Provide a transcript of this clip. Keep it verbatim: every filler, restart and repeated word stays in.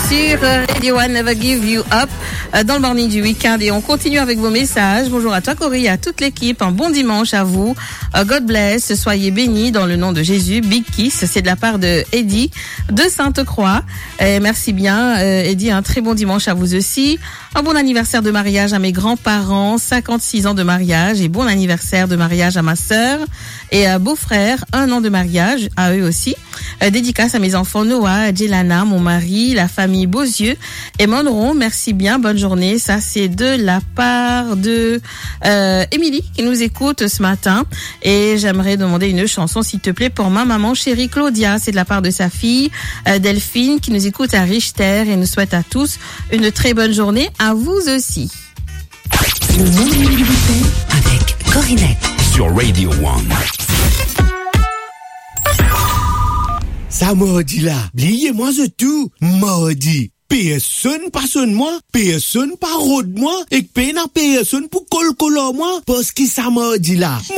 sur Radio One Never Give You Up dans le morning du week-end et on continue avec vos messages. Bonjour à toi Cory, à toute l'équipe, un bon dimanche à vous. God bless, soyez bénis dans le nom de Jésus. Big kiss, c'est de la part de Eddie de Sainte-Croix. Et merci bien Eddie, un très bon dimanche à vous aussi. Un bon anniversaire de mariage à mes grands-parents, cinquante-six ans de mariage et bon anniversaire de mariage à ma sœur et à beau-frère, un an de mariage à eux aussi. Euh, dédicace à mes enfants Noah, Jelana, mon mari, la famille Beauzieux et Monron. Merci bien, bonne journée. Ça c'est de la part de euh, Émilie qui nous écoute ce matin et j'aimerais demander une chanson s'il te plaît pour ma maman chérie Claudia. C'est de la part de sa fille euh, Delphine qui nous écoute à Richter et nous souhaite à tous une très bonne journée. À vous aussi. Le monde du week-end avec Corinette sur Radio One. Ça mardi là, oubliez-moi de tout, mardi. Personne pas sonne moi, personne pas rôde moi, et personne pas personne pour col moi, parce que ça mardi là.